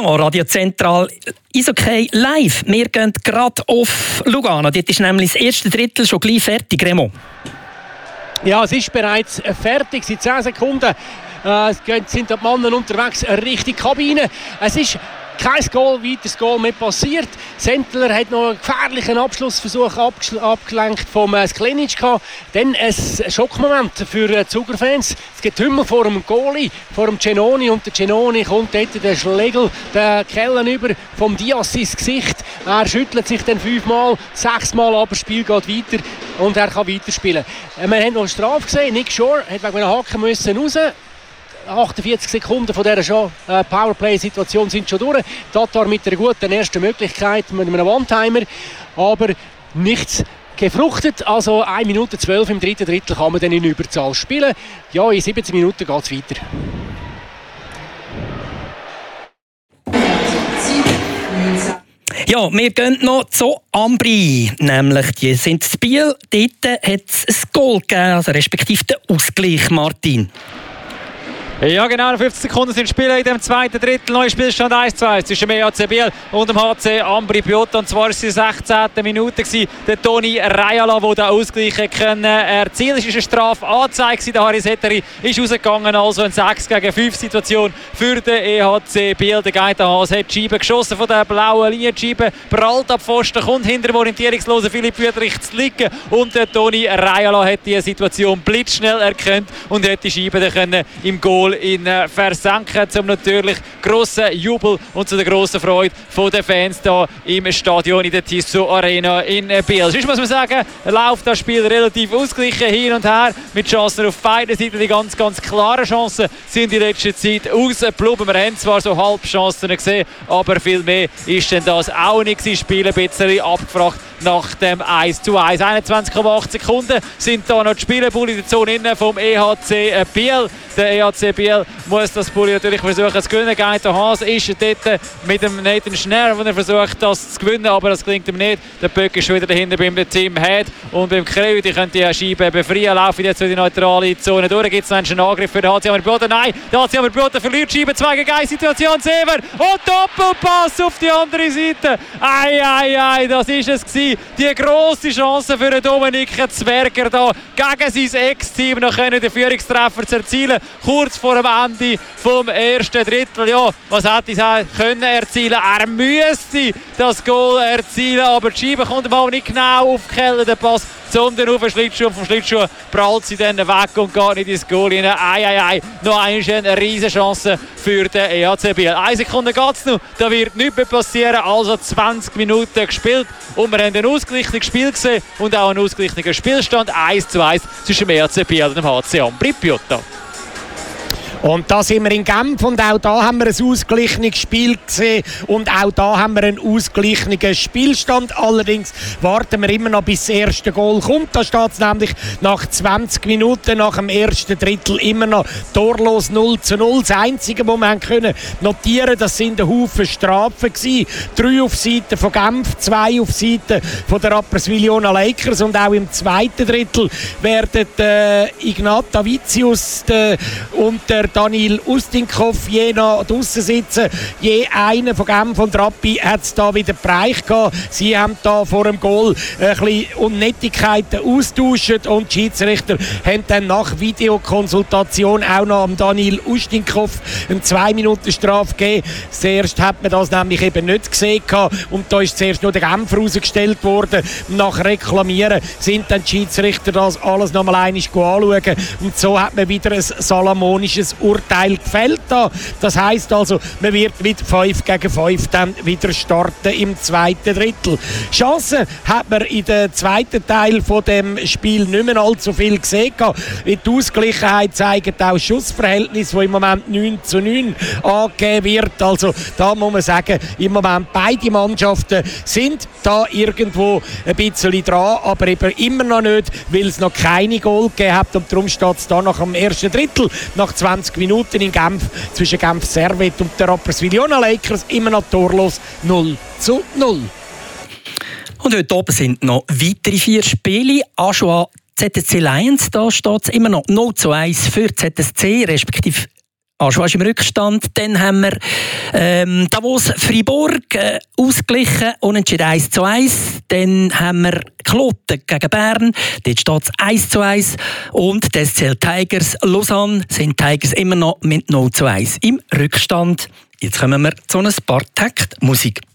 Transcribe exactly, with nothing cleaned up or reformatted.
Radio Zentral Eishockey live. Wir gehen gerade auf Lugano. Dort ist nämlich das erste Drittel schon gleich fertig, Remo. Ja, es ist bereits fertig. Seit zehn Sekunden äh, sind die Männer unterwegs Richtung Kabine. Es ist kein Goal, weiteres Goal mehr passiert. Sentler hat noch einen gefährlichen Abschlussversuch abgelenkt vom äh, Sklenic gehabt. Dann ein Schockmoment für die Zugerfans. Es gibt Hümmel vor dem Goalie, vor dem Cenoni, und der Cenoni kommt dort den Schlegel, den Kellen über vom Diaz ins Gesicht. Er schüttelt sich dann fünfmal, sechsmal, aber das Spiel geht weiter und er kann weiterspielen. Äh, wir haben noch eine Strafe gesehen. Nick Shore hat wegen einem Haken müssen raus. achtundvierzig Sekunden von dieser äh, Powerplay-Situation sind schon durch. Tatar mit einer guten ersten Möglichkeit, mit einem One-Timer, aber nichts gefruchtet. Also eine Minute zwölf im dritten Drittel kann man dann in Überzahl spielen. Ja, in siebzehn Minuten geht es weiter. Ja, wir gehen noch zu Ambri. Nämlich, die sind in Biel. Dort hat es ein Goal gegeben, also respektive den Ausgleich, Martin. Ja, genau, fünfzig Sekunden sind Spieler in dem zweiten Drittel. Neuer Spielstand eins zu eins zwischen dem E H C Biel und dem H C Ambri Piotta. Und zwar war es die sechzehnte Minute gewesen. Der Toni Rajala, der den Ausgleich können erzielen. Es war eine Strafe angezeigt. Der Haris Hetteri ist rausgegangen. Also eine sechs gegen fünf Situation für den E H C Biel. Der Geitenhas hat die Scheibe geschossen von der blauen Linie. Die Scheibe prallt ab Pfosten, kommt hinter dem orientierungslosen Philipp Wüthrich zu liegen. Und der Toni Rajala hat die Situation blitzschnell erkannt und hat die Scheibe dann können im Goal in äh, versenken, zum natürlich grossen Jubel und zu der grossen Freude der Fans hier im Stadion in der Tissot Arena in äh, Biel. Sonst muss man sagen, läuft das Spiel relativ ausgeglichen hin und her mit Chancen auf beiden Seiten. Die ganz, ganz klaren Chancen sind in letzter Zeit ausgeblieben. Wir haben zwar so Halbchancen gesehen, aber viel mehr ist denn das auch nicht. Sie spielen ein bisschen abgefragt nach dem eins zu eins. einundzwanzig Komma acht Sekunden sind da noch die Spielbulli in der Zone innen vom E H C Biel. Der E H C Biel muss das Bulli natürlich versuchen zu gewinnen. Gaito Haas ist dort mit dem Nathan Schner, wo er versucht, das zu gewinnen, aber das gelingt ihm nicht. Der Böck ist schon wieder dahinter beim Team Head und beim Kreu. Die können die Scheibe befreien, laufen jetzt in die neutrale Zone durch. Gibt es einen Angriff für den H C Ambri-Piotta? Nein, der H C Ambri-Piotta verliert die Scheibe. zwei gegen eins Situation. Sever und Doppelpass auf die andere Seite. Ei, ei, ei, das ist es gewesen. Die grosse Chance für den Dominik Zwerger da gegen sein Ex-Team noch können den Führungstreffer zu erzielen. Kurz vor dem Ende vom ersten Drittel. Ja, was hätte er können erzielen? Er müsste das Goal erzielen, aber die Scheibe kommt mal nicht genau auf die Kelle, der Pass, sondern auf den Schlittschuh. Vom Schlittschuh prallt sie dann weg und geht nicht ins Goal rein. Ei, ei, ei. Noch eine riesige Chance für den E H C Biel. Eine Sekunde geht es noch, da wird nichts mehr passieren. Also zwanzig Minuten gespielt und wir haben ein ausgeglichenes Spiel gesehen und auch einen ausgeglichenen Spielstand. eins zu eins zwischen dem E H C Biel und dem H C Ambri-Piotta. Und da sind wir in Genf und auch da haben wir ein ausgeglichenes Spiel gesehen und auch da haben wir einen ausgeglichenen Spielstand. Allerdings warten wir immer noch, bis das erste Goal kommt. Da steht es nämlich nach zwanzig Minuten nach dem ersten Drittel immer noch torlos null zu null. Das Einzige, was wir haben können notieren, das sind ein Haufen Strafen gewesen. Drei auf Seite von Genf, zwei auf Seite von der Rapperswil-Jona Lakers und auch im zweiten Drittel werden äh, Ignat Davicius äh, und der Daniel Ustinkov je noch draussen sitzen. Je einer von Genf und Rappi hat es da wieder Bereich gehabt. Sie haben da vor dem Goal ein bisschen Unnettigkeiten austauscht und die Schiedsrichter haben dann nach Videokonsultation auch noch am Daniel Ustinkov eine zwei Minuten Strafe gegeben. Zuerst hat man das nämlich eben nicht gesehen gehabt und da ist zuerst nur der Genfer rausgestellt worden. Nach Reklamieren sind dann die Schiedsrichter das alles noch mal einmal anschauen und so hat man wieder ein salomonisches Urteil gefällt da. Das heisst also, man wird mit fünf gegen fünf dann wieder starten im zweiten Drittel. Chancen hat man in dem zweiten Teil von dem Spiel nicht mehr allzu viel gesehen. Die Ausgleichheit zeigen auch Schussverhältnis, wo im Moment neun zu neun angegeben wird. Also da muss man sagen, im Moment beide Mannschaften sind da irgendwo ein bisschen dran, aber eben immer noch nicht, weil es noch keine Goal gegeben hat und darum steht es da nach dem ersten Drittel, nach zwanzig Minuten in Genf, zwischen Genf Servet und der Rapperswil-Jona Lakers immer noch torlos null zu null. Und heute oben sind noch weitere vier Spiele. Aschua Z S C Lions, da steht es immer noch null zu eins für Z S C, respektive Aschweiz im Rückstand. Dann haben wir ähm, Davos Fribourg äh, ausgeglichen, unentschieden eins zu eins. Dann haben wir Kloten gegen Bern, dort steht es eins zu eins. Und die S C L Tigers Lausanne sind Tigers immer noch mit null zu eins im Rückstand. Jetzt kommen wir zu ein paar Takt Musik.